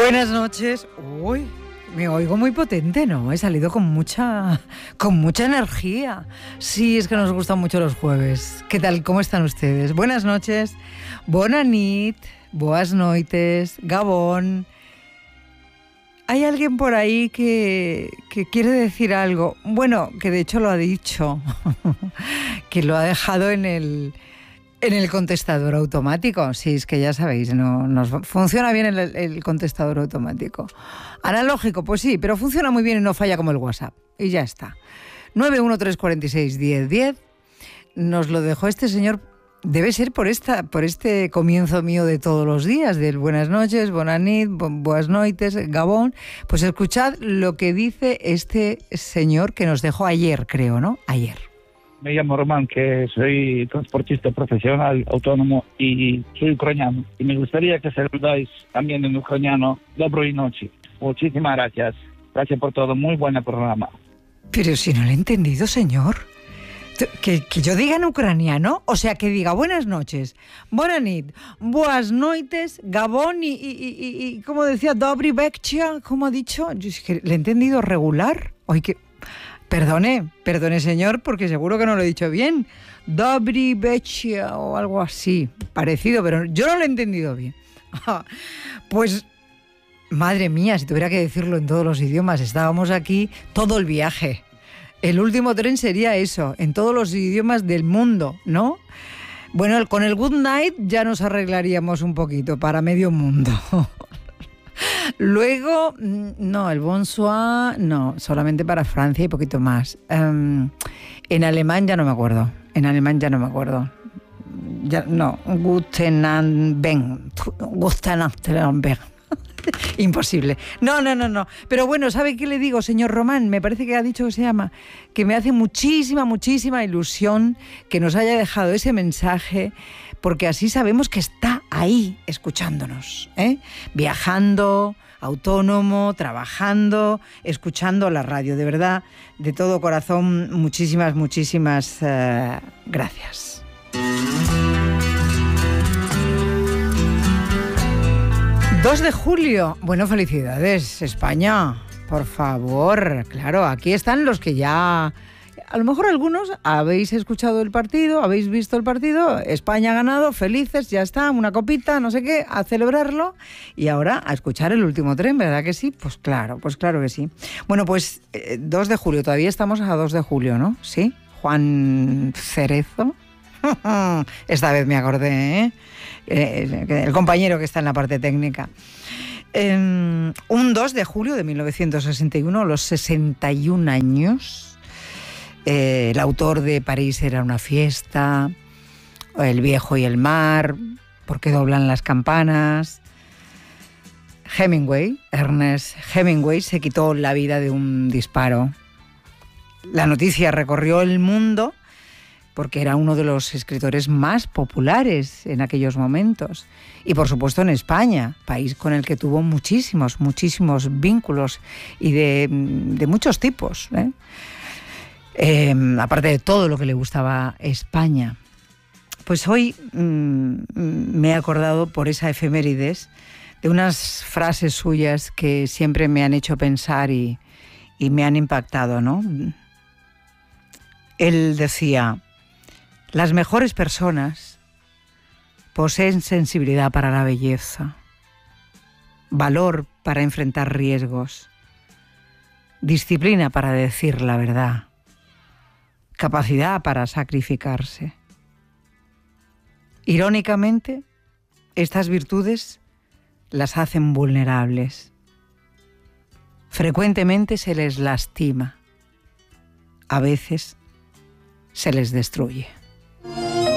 Buenas noches. Uy, me oigo muy potente, ¿no? He salido con mucha energía. Sí, es que nos gustan mucho los jueves. ¿Qué tal? ¿Cómo están ustedes? Buenas noches. Bona nit. Boas noites. Gabón. ¿Hay alguien por ahí que quiere decir algo? Bueno, que de hecho lo ha dicho. Que lo ha dejado en el contestador automático. Sí, es que ya sabéis, no funciona bien el contestador automático. Analógico, pues sí, pero funciona muy bien y no falla como el WhatsApp. Y ya está. 913461010. Nos lo dejó este señor. Debe ser por este comienzo mío de todos los días, del buenas noches, bona nit, boas noites, Gabón. Pues escuchad lo que dice este señor que nos dejó ayer, creo, ¿no? Ayer. Me llamo Román, que soy transportista profesional, autónomo y soy ucraniano. Y me gustaría que saludáis también en ucraniano. Доброй ночи. Muchísimas gracias. Gracias por todo. Muy buen programa. Pero si no lo he entendido, señor. Que yo diga en ucraniano, o sea, que diga buenas noches, bona nit, boas noites, Gabón y como decía, dobry večer, como ha dicho. Yo es que le he entendido regular. Oye, que... Perdone, señor, porque seguro que no lo he dicho bien. Dobry večer o algo así, parecido, pero yo no lo he entendido bien. Pues, madre mía, si tuviera que decirlo en todos los idiomas, estábamos aquí todo el viaje. El último tren sería eso, en todos los idiomas del mundo, ¿no? Bueno, con el good night ya nos arreglaríamos un poquito para medio mundo. Luego, no, el bonsoir, no, solamente para Francia y poquito más. En alemán ya no me acuerdo. Guten Abend. Imposible. No. Pero bueno, ¿sabe qué le digo, señor Román? Me parece que ha dicho que se llama. Que me hace muchísima ilusión que nos haya dejado ese mensaje, porque así sabemos que está ahí escuchándonos, ¿eh? Viajando, autónomo, trabajando, escuchando la radio. De verdad, de todo corazón, muchísimas gracias. 2 de julio. Bueno, felicidades, España. Por favor, claro, aquí están los que ya... A lo mejor algunos habéis escuchado el partido, habéis visto el partido, España ha ganado, felices, ya está, una copita, no sé qué, a celebrarlo. Y ahora a escuchar el último tren, ¿verdad que sí? Pues claro que sí. Bueno, pues 2 de julio, todavía estamos a 2 de julio, ¿no? ¿Sí? Juan Cerezo. Esta vez me acordé, ¿eh? El compañero que está en la parte técnica. Un 2 de julio de 1961, a los 61 años, el autor de París era una fiesta, El viejo y el mar, ¿Por qué doblan las campanas? Ernest Hemingway, se quitó la vida de un disparo. La noticia recorrió el mundo porque era uno de los escritores más populares en aquellos momentos. Y por supuesto en España, país con el que tuvo muchísimos vínculos y de muchos tipos, ¿eh? Aparte de todo lo que le gustaba España. Pues hoy me he acordado por esa efemérides de unas frases suyas que siempre me han hecho pensar y me han impactado, ¿no? Él decía: las mejores personas poseen sensibilidad para la belleza, valor para enfrentar riesgos, disciplina para decir la verdad, capacidad para sacrificarse. Irónicamente, estas virtudes las hacen vulnerables. Frecuentemente se les lastima, a veces se les destruye.